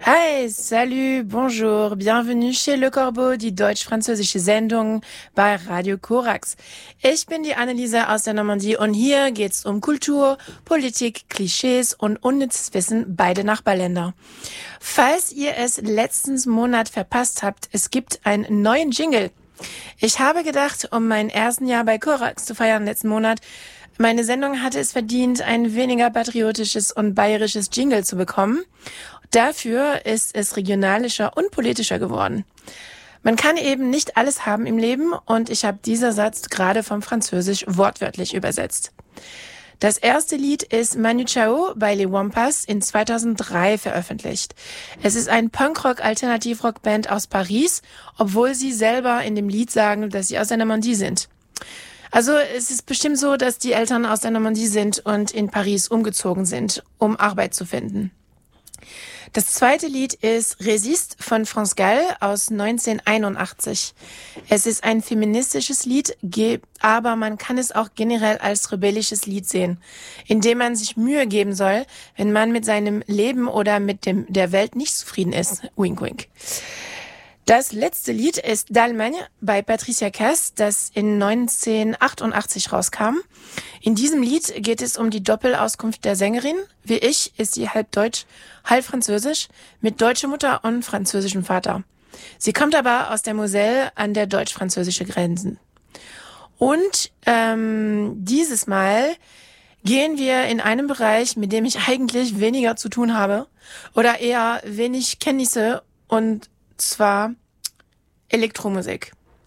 Hi, salut, bonjour, bienvenue chez Le Corbeau, die deutsch-französische Sendung bei Radio Korax. Ich bin die Anneliese aus der Normandie und hier geht's um Kultur, Politik, Klischees und unnützes Wissen beider Nachbarländer. Falls ihr es letzten Monat verpasst habt, es gibt einen neuen Jingle. Ich habe gedacht, um mein ersten Jahr bei Korax zu feiern letzten Monat, meine Sendung hatte es verdient, ein weniger patriotisches und bayerisches Jingle zu bekommen. Dafür ist es regionalischer und politischer geworden. Man kann eben nicht alles haben im Leben und ich habe dieser Satz gerade vom Französisch wortwörtlich übersetzt. Das erste Lied ist Manu Chao bei Les Wampas in 2003 veröffentlicht. Es ist ein Punkrock-Alternativrock-Band aus Paris, obwohl sie selber in dem Lied sagen, dass sie aus der Normandie sind. Also es ist bestimmt so, dass die Eltern aus der Normandie sind und in Paris umgezogen sind, um Arbeit zu finden. Das zweite Lied ist Résiste von France Gall aus 1981. Es ist ein feministisches Lied, aber man kann es auch generell als rebellisches Lied sehen, in dem man sich Mühe geben soll, wenn man mit seinem Leben oder mit der Welt nicht zufrieden ist. Wink, wink. Das letzte Lied ist D'Allemagne bei Patricia Cass, das in 1988 rauskam. In diesem Lied geht es um die Doppelauskunft der Sängerin. Wie ich ist sie halb deutsch, halb französisch, mit deutscher Mutter und französischem Vater. Sie kommt aber aus der Moselle an der deutsch-französischen Grenze. Und dieses Mal gehen wir in einen Bereich, mit dem ich eigentlich weniger zu tun habe oder eher wenig Kenntnisse, und zwar Elektromusik.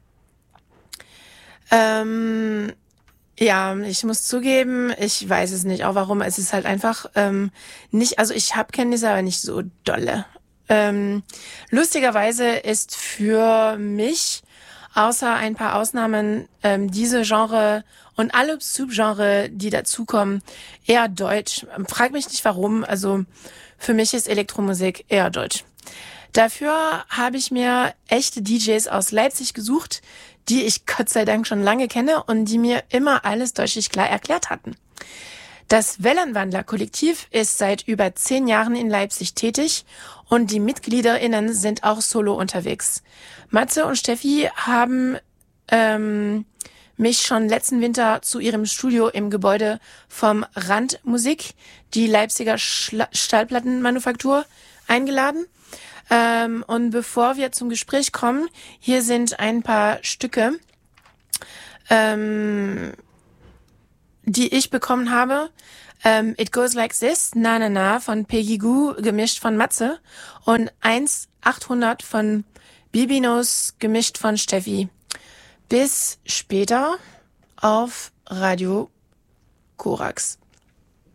Ja, ich muss zugeben, ich weiß es nicht, auch warum. Es ist halt einfach nicht, also ich habe Kenntnisse, aber nicht so dolle. Lustigerweise ist für mich, außer ein paar Ausnahmen, diese Genre und alle Subgenre, die dazukommen, eher deutsch. Frag mich nicht warum, also für mich ist Elektromusik eher deutsch. Dafür habe ich mir echte DJs aus Leipzig gesucht, die ich Gott sei Dank schon lange kenne und die mir immer alles deutlich klar erklärt hatten. Das Wellenwandler-Kollektiv ist seit über 10 Jahren in Leipzig tätig und die MitgliederInnen sind auch solo unterwegs. Matze und Steffi haben mich schon letzten Winter zu ihrem Studio im Gebäude vom Rand Musik, die Leipziger Stahlplattenmanufaktur, eingeladen. Und bevor wir zum Gespräch kommen, hier sind ein paar Stücke, die ich bekommen habe. It Goes Like This, Na Na Na von Peggy Gou, gemischt von Matze, und 1-800 von Bibinos, gemischt von Steffi. Bis später auf Radio Korax.